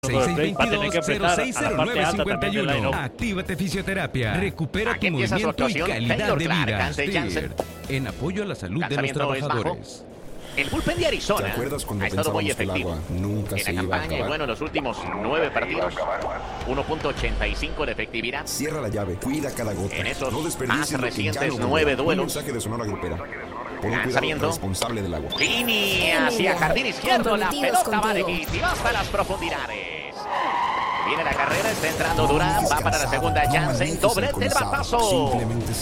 6622-060951. Actívate Fisioterapia. Recupera tu movimiento y calidad de vida. Steer. En apoyo a la salud de los trabajadores. El bullpen de Arizona ha estado muy efectivo nunca en la campaña y bueno, en los últimos 9 partidos, 1.85 de efectividad. Cierra la llave, cuida cada gota. En esos más recientes 9 duelos. Un mensaje de Sonora Grupera. Por un Lanzamiento. Responsable del agua. Línea hacia jardín izquierdo, la pelota va de hit y va hasta las profundidades. Viene la carrera, está entrando Durán, va para la segunda Jansen, doblete el batazo.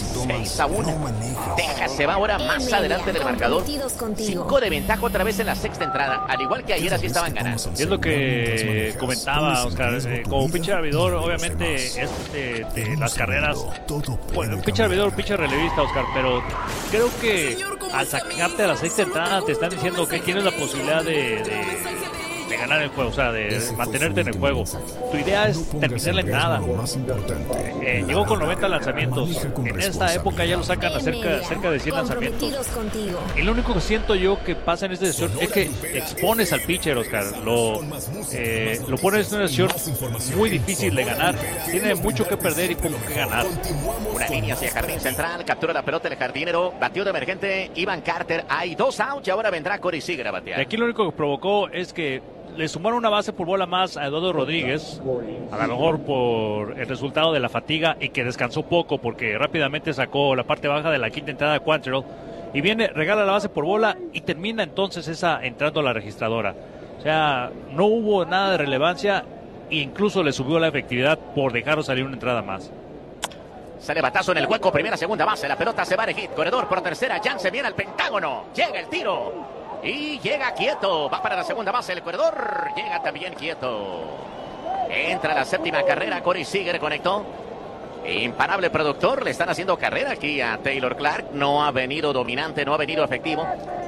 6-1. Texas se va ahora más adelante del marcador. 5 de ventaja otra vez en la sexta entrada, al igual que ayer así estaban ganando. Es lo que comentaba Oscar, como pitcher abridor, obviamente es de las carreras, bueno, pitcher abridor, pitcher relevista, Oscar, pero creo que al sacarte a la sexta entrada te están diciendo que tienes la posibilidad de ganar el juego, o sea, de mantenerte en el juego. Tu idea es terminar la entrada. Llegó con 90 lanzamientos. En esta época ya lo sacan a cerca de 100 lanzamientos. Y lo único que siento yo que pasa en esta decisión es que expones al pitcher, Oscar. Lo pones en una decisión muy difícil de ganar. Tiene mucho que perder y poco que ganar. Una línea hacia jardín central, captura la pelota el jardinero, batió de emergente Ivan Carter. Hay 2 outs y ahora vendrá Corey Seager a batear. Y aquí lo único que provocó es que le sumaron una base por bola más a Eduardo Rodríguez, a lo mejor por el resultado de la fatiga y que descansó poco porque rápidamente sacó la parte baja de la quinta entrada de Quantrill y viene, regala la base por bola y termina entonces esa entrando a la registradora. O sea, no hubo nada de relevancia e incluso le subió la efectividad por dejarlo salir una entrada más. Sale batazo en el hueco, primera, segunda base, la pelota se va de hit, corredor por tercera, Jansen viene al pentágono, llega el tiro. Y llega quieto, va para la segunda base el corredor, llega también quieto. Entra la séptima carrera, Corey Seager conectó. Imparable productor, le están haciendo carrera aquí a Taylor Clark. No ha venido dominante, no ha venido efectivo.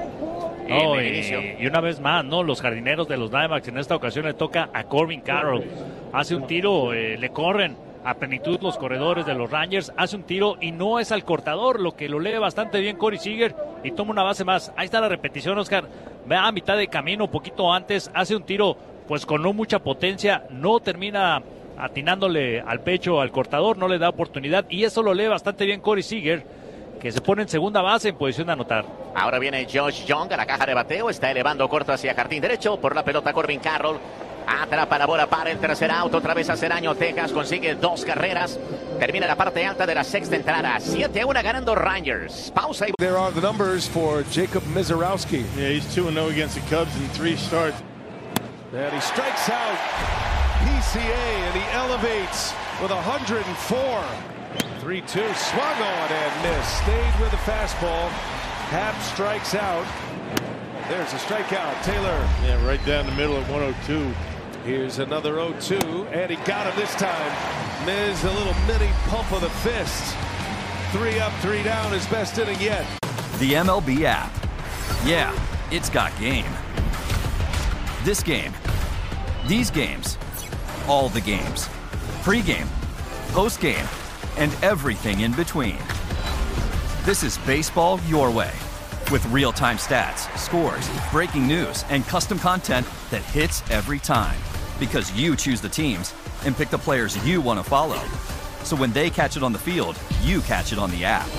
Y una vez más, ¿no? Los jardineros de los Diamondbacks en esta ocasión le toca a Corbin Carroll. Hace un tiro, le corren a plenitud los corredores de los Rangers, hace un tiro y no es al cortador, lo que lo lee bastante bien Corey Seager y toma una base más. Ahí está la repetición, Oscar, va a mitad de camino, poquito antes, hace un tiro pues con no mucha potencia, no termina atinándole al pecho al cortador, no le da oportunidad y eso lo lee bastante bien Corey Seager, que se pone en segunda base en posición de anotar. Ahora viene Josh Young a la caja de bateo, está elevando corto hacia jardín derecho, por la pelota Corbin Carroll. Atrapa la bola para el tercer out, otra vez hace daño Texas, consigue 2 carreras, termina la parte alta de la sexta entrada, 7-1 ganando Rangers. Pausa y... There are the numbers for Jacob Misiorowski. Yeah, he's 2-0 against the Cubs in 3 starts. And he strikes out PCA and he elevates with 104. 3-2, swung on and missed, stayed with the fastball. Happ strikes out. There's a strikeout, Taylor. Yeah, right down the middle at 102. Here's another 0-2, and he got him this time. Miz, a little mini pump of the fist. 3 up, 3 down, his best inning yet. The MLB app. Yeah, it's got game. This game. These games. All the games. Pre-game. Post-game. And everything in between. This is baseball your way. With real-time stats, scores, breaking news, and custom content that hits every time. Because you choose the teams and pick the players you want to follow. So when they catch it on the field, you catch it on the app.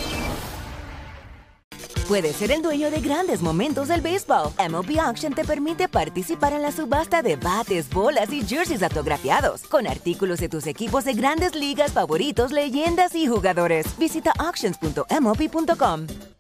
Puedes ser el dueño de grandes momentos del béisbol. MLB Auction te permite participar en la subasta de bates, bolas y jerseys autografiados, con artículos de tus equipos de grandes ligas favoritos, leyendas y jugadores. Visita auctions.mlb.com.